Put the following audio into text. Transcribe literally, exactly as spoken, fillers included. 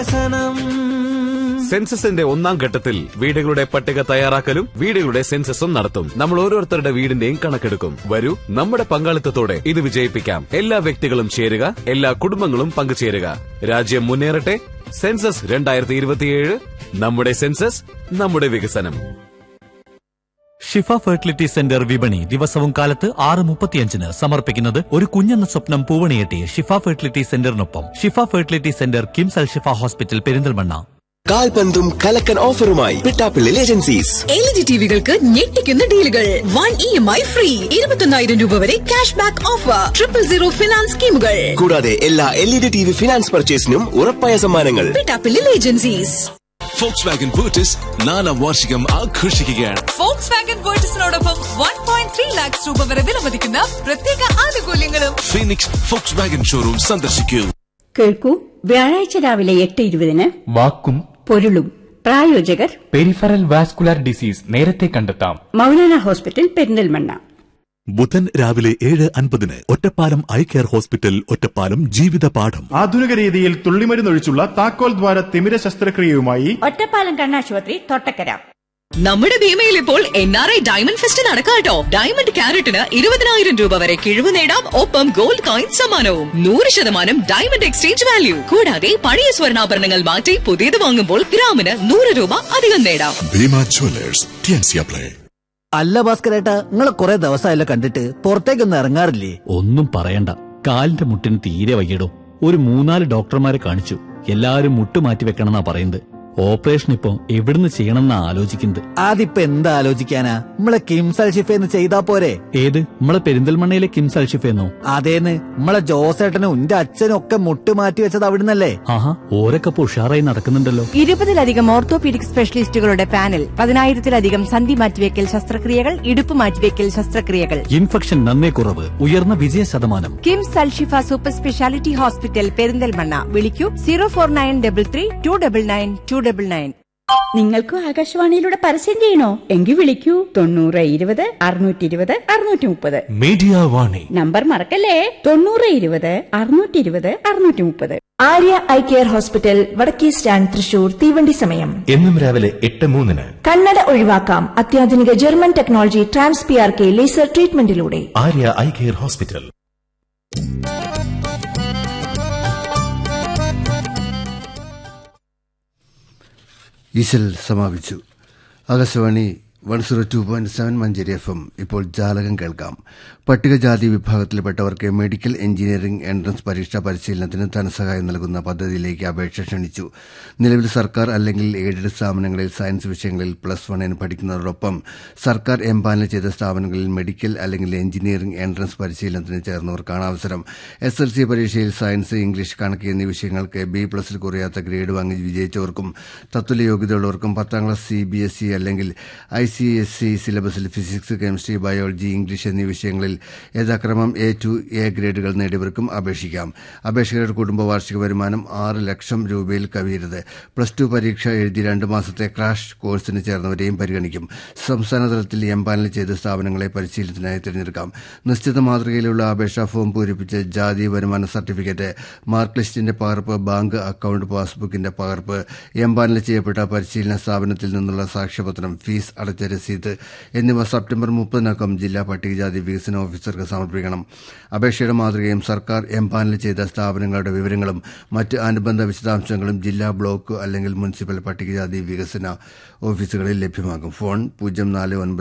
സെൻസസിന്റെ ഒന്നാം ഘട്ടത്തിൽ വീടുകളുടെ പട്ടിക തയ്യാറാക്കലും വീടുകളുടെ സെൻസസും നടത്തും. നമ്മൾ ഓരോരുത്തരുടെ വീടിന്റെയും കണക്കെടുക്കും. വരൂ, നമ്മുടെ പങ്കാളിത്തത്തോടെ ഇത് വിജയിപ്പിക്കാം. എല്ലാ വ്യക്തികളും ചേരുക, എല്ലാ കുടുംബങ്ങളും പങ്കുചേരുക. രാജ്യം മുന്നേറട്ടെ. സെൻസസ് രണ്ടായിരത്തി ഇരുപത്തിയേഴ്. നമ്മുടെ സെൻസസ്, നമ്മുടെ വികസനം. ഷിഫ ഫെർട്ടിലിറ്റി സെന്റർ വിപണി ദിവസവും കാലത്ത് ആറ് മുപ്പത്തിയഞ്ചിന് സമർപ്പിക്കുന്നത് ഒരു കുഞ്ഞെന്ന സ്വപ്നം പൂവണിയെട്ടി ഷിഫ ഫെർട്ടിലിറ്റി സെന്ററിനൊപ്പം. ഷിഫ ഫെർട്ടിലിറ്റി സെന്റർ കിംസ് അൽ ഷിഫ hospital Perinthalmanna. കാൽപന്തും കലക്കൻ ഓഫറുമായി Pittappilly agencies. L E D ടിവികൾക്ക് ഞെട്ടിക്കുന്ന ഡീലുകൾ. One E M I free. ഇരുപത്തൊന്നായിരം രൂപ വരെ cash back offer. Triple zero finance സ്കീമുകൾ. കൂടാതെ എല്ലാ L E D T V finance പർച്ചേസിനും ഉറപ്പായ സമ്മാനങ്ങൾ. പിട്ടാപ്പിള്ളി ഏജൻസീസ്. ഫോക്സ് വാഗൻ ബൂട്ടിസ് നാലാം വാർഷികം ആഘോഷിക്കുകയാണ്. Fox Wagen ബൂട്ടിസിനോടൊപ്പം one point three lakhs രൂപ വരെ വിലമതിക്കുന്ന പ്രത്യേക ആനുകൂല്യങ്ങളും. ഫീനിക്സ് ഫോക്സ് വാഗൻ ഷോറൂം സന്ദർശിക്കൂ. കേൾക്കൂ, വ്യാഴാഴ്ച രാവിലെ എട്ട് ഇരുപതിന് വാക്കും പൊരുളും. പ്രായോജകർ പെരിഫറൽ വാസ്കുലർ ഡിസീസ് നേരത്തെ കണ്ടെത്താം. മൗലാന ഹോസ്പിറ്റൽ പെരിന്തൽമണ്ണ. ബുധൻ രാവിലെ ഏഴ് അൻപതിന് Ottapalam eye care hospital Ottapalam ജീവിത പാഠം. ആധുനിക രീതിയിൽ തുള്ളിമരുന്നൊഴിച്ചുള്ള താക്കോൽ ദ്വാര തിമിര ശസ്ത്രക്രിയയുമായി ഒറ്റപ്പാലം കണ്ണാശുപത്രി തൊട്ടക്കര. നമ്മുടെ ഭീമയിൽ ഇപ്പോൾ N R I diamond fest നടക്കാട്ടോ. Diamond ക്യാരറ്റിന് ഇരുപതിനായിരം രൂപ വരെ കിഴിവ് നേടാം. ഒപ്പം ഗോൾഡ് കോയിൻ സമ്മാനവും. നൂറ് ശതമാനം ഡയമണ്ട് എക്സ്ചേഞ്ച് വാല്യൂ. കൂടാതെ പഴയ സ്വർണ്ണാഭരണങ്ങൾ മാറ്റി പുതിയത് വാങ്ങുമ്പോൾ ഗ്രാമിന് നൂറ് രൂപ അധികം നേടാം. ഭീമ ജ്വല്ലേഴ്സ്. പ്ലേ. അല്ല ഭാസ്കരേട്ടാ, നിങ്ങളെ കുറെ ദിവസമായല്ലോ കണ്ടിട്ട്, പുറത്തേക്കൊന്നും ഇറങ്ങാറില്ലേ? ഒന്നും പറയണ്ട, കാലിന്റെ മുട്ടിന് തീരെ വയ്യടോ. ഒരു മൂന്നാല് ഡോക്ടർമാരെ കാണിച്ചു. എല്ലാരും മുട്ട് മാറ്റി വെക്കണമെന്നാ പറയുന്നത്. ഓപ്പറേഷൻ ഇപ്പൊ എവിടുന്ന് ചെയ്യണമെന്നാ ആലോചിക്കുന്നത്. അതിപ്പോ എന്താ ആലോചിക്കാനാ, നമ്മളെ കിംസ് അൽ ഷിഫേന്ന് ചെയ്താ പോരെ? ഏത്, നമ്മളെ പെരിന്തൽമണ്ണയിലെ കിംസ് അൽ ഷിഫേന്നോ? അതേന്ന്, നമ്മളെ ജോസേട്ടനും എന്റെ അച്ഛനും ഒക്കെ മുട്ട് മാറ്റി വെച്ചത് അവിടുന്നല്ലേ? ആഹാ, ഓരൊക്കെ ഉഷാറായി നടക്കുന്നുണ്ടല്ലോ. ഇരുപതിലധികം ഓർത്തോപീഡിക് സ്പെഷ്യലിസ്റ്റുകളുടെ പാനൽ, പതിനായിരത്തിലധികം സന്ധി മാറ്റിവെക്കൽ ശസ്ത്രക്രിയകൾ, ഇടുപ്പ് മാറ്റിവെക്കൽ ശസ്ത്രക്രിയകൾ. ഇൻഫെക്ഷൻ നന്നേ കുറവ്, ഉയർന്ന വിജയ ശതമാനം. കിംസ് അൽ ഷിഫ സൂപ്പർ സ്പെഷ്യാലിറ്റി ഹോസ്പിറ്റൽ പെരിന്തൽമണ്ണ. വിളിക്കൂ zero four nine double three to double nine to double nine. നിങ്ങൾക്കും ആകാശവാണിയിലൂടെ പരസ്യം ചെയ്യണോ? എങ്കിൽ വിളിക്കൂ തൊണ്ണൂറ് ഇരുപത് അറുന്നൂറ്റി ഇരുപത് അറുന്നൂറ്റി മുപ്പത്. മീഡിയ വാണി നമ്പർ മറക്കല്ലേ, തൊണ്ണൂറ് ഇരുപത് അറുന്നൂറ്റി ഇരുപത് അറുന്നൂറ്റി മുപ്പത്. ആര്യ ഐ കെയർ ഹോസ്പിറ്റൽ, വടക്കേ സ്റ്റാൻഡ്, തൃശൂർ. തീവണ്ടി സമയം എന്നും രാവിലെ എട്ട് മൂന്നിന്. കണ്ണട ഒഴിവാക്കാം അത്യാധുനിക German technology trans P R K laser ട്രീറ്റ്മെന്റിലൂടെ. Arya eye care hospital. Ishal സമാപിച്ചു. Akashvani one zero two point seven Manjeri F M. ഇപ്പോൾ ജാലകം കേൾക്കാം. പട്ടികജാതി വിഭാഗത്തിൽപ്പെട്ടവർക്ക് മെഡിക്കൽ എഞ്ചിനീയറിംഗ് എൻട്രൻസ് പരീക്ഷാ പരിശീലനത്തിന് ധനസഹായം നൽകുന്ന പദ്ധതിയിലേക്ക് അപേക്ഷ ക്ഷണിച്ചു. നിലവിൽ സർക്കാർ അല്ലെങ്കിൽ എയ്ഡഡ് സ്ഥാപനങ്ങളിൽ സയൻസ് വിഷയങ്ങളിൽ പ്ലസ് വണ്ണിന് പഠിക്കുന്നതോടൊപ്പം സർക്കാർ എംപാനൽ ചെയ്ത സ്ഥാപനങ്ങളിൽ മെഡിക്കൽ അല്ലെങ്കിൽ എഞ്ചിനീയറിംഗ് എൻട്രൻസ് പരിശീലനത്തിന് ചേർന്നവർക്കാണ് അവസരം. എസ് എൽ സി പരീക്ഷയിൽ സയൻസ്, ഇംഗ്ലീഷ്, കണക്ക് എന്നീ വിഷയങ്ങൾക്ക് ബി പ്ലസിൽ കുറയാത്ത ഗ്രേഡ് വാങ്ങി വിജയിച്ചവർക്കും തത്തുല്യ യോഗ്യതയുള്ളവർക്കും പത്താം class C B S E അല്ലെങ്കിൽ ഐ സി എസ് സി സിലബസിൽ ഫിസിക്സ്, കെമിസ്ട്രി, ബയോളജി, ഇംഗ്ലീഷ് എന്നീ വിഷയങ്ങളിൽ യഥാക്രമം എ ടു എ ഗ്രേഡുകൾ നേടിയവർക്കും അപേക്ഷിക്കാം. അപേക്ഷകരുടെ കുടുംബ വാർഷിക വരുമാനം ആറ് ലക്ഷം രൂപയിൽ കവിയരുത്. പ്ലസ് ടു പരീക്ഷ എഴുതി രണ്ട് മാസത്തെ ക്രാഷ് കോഴ്സിന് ചേർന്നവരെയും പരിഗണിക്കും. സംസ്ഥാന തലത്തിൽ എംപാനൽ ചെയ്ത സ്ഥാപനങ്ങളെ പരിശീലനത്തിനായി തിരഞ്ഞെടുക്കാം. നിശ്ചിത മാതൃകയിലുള്ള അപേക്ഷാ ഫോം പൂരിപ്പിച്ച് ജാതി, വരുമാന സർട്ടിഫിക്കറ്റ്, മാർക്ക് ലിസ്റ്റിന്റെ പകർപ്പ്, ബാങ്ക് അക്കൌണ്ട് പാസ്ബുക്കിന്റെ പകർപ്പ്, എംപാനൽ ചെയ്യപ്പെട്ട പരിശീലന സ്ഥാപനത്തിൽ നിന്നുള്ള സാക്ഷ്യപത്രം, ഫീസ് അടച്ച രസീത് എന്നിവ സെപ്റ്റംബർ മുപ്പതിനകം ജില്ലാ പട്ടികജാതി വികസന ഓഫീസർക്ക് സമർപ്പിക്കണം. അപേക്ഷയുടെ മാതൃകയും സർക്കാർ എംപാനൽ ചെയ്ത സ്ഥാപനങ്ങളുടെ വിവരങ്ങളും മറ്റ് അനുബന്ധ വിശദാംശങ്ങളും ജില്ലാ, ബ്ലോക്ക് അല്ലെങ്കിൽ മുനിസിപ്പൽ പട്ടികജാതി വികസന ഓഫീസുകളിൽ ലഭ്യമാകും. ഫോൺ പൂജ്യം നാല് ഒൻപത്